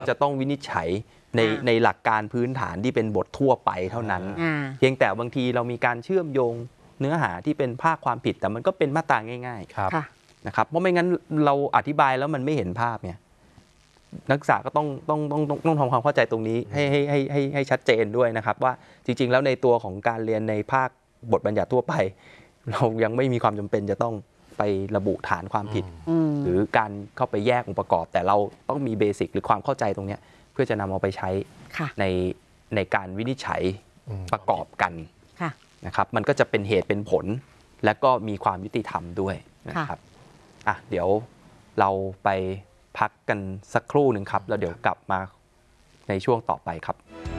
จะต้องวินิจฉัยในหลักการพื้นฐานที่เป็นบททั่วไปเท่านั้นเพียงแต่บางทีเรามีการเชื่อมโยงเนื้อหาที่เป็นภาคความผิดแต่มันก็เป็นมาตราง่ายๆนะครับเพราะไม่งั้นเราอธิบายแล้วมันไม่เห็นภาพเนี่ยนักศึกษาก็ต้องทำความเข้าใจตรงนี้ให้ชัดเจนด้วยนะครับว่าจริงๆแล้วในตัวของการเรียนในภาคบทบัญญัติทั่วไปเรายังไม่มีความจำเป็นจะต้องไประบุฐานความผิดหรือการเข้าไปแยกองค์ประกอบแต่เราต้องมีเบสิกหรือความเข้าใจตรงนี้เพื่อจะนำเอาไปใช้ในการวินิจฉัยประกอบกันนะครับมันก็จะเป็นเหตุเป็นผลและก็มีความยุติธรรมด้วยนะครับเดี๋ยวเราไปพักกันสักครู่หนึ่งครับแล้วเดี๋ยวกลับมาในช่วงต่อไปครับ